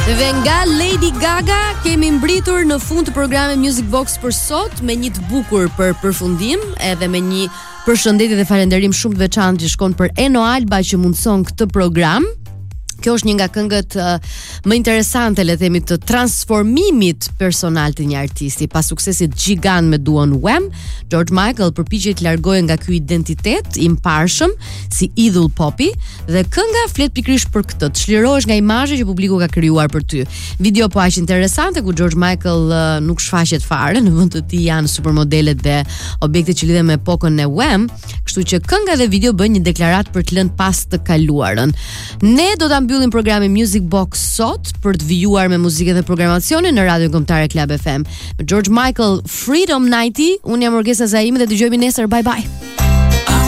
Dhe nga Lady Gaga kemi mbritur në fund të programit Music Box për sot me një të bukur për përfundim, edhe me një përshëndetje dhe falënderim shumë të veçantë që shkon për Eno Alba që mundson këtë program. Kjo është një nga këngët më interesante, le themi, të transformimit personal të një artisti. Pas suksesit gjigant me duon Wham, George Michael përpiqej të largohej nga ky identitet i mparshëm si idhull popi, dhe kënga flet pikërisht për këtë, të çlirohesh nga imazhi që publiku ka krijuar për ty. Video po aq interesante ku George Michael nuk shfaqet fare, në vend të tij janë supermodelet dhe objekte që lidhen me epokën e Wham, kështu që kënga dhe video bën një deklaratë për të lënë pas të kaluarën. Ne do ta mbyllim programin Music Box sot për të vijuar me muzikën dhe programacionin në Radio Kombëtare Club FM. Me George Michael, Freedom 90, unë jam Orgesa Zaimi dhe dëgjojmë nesër. Bye bye.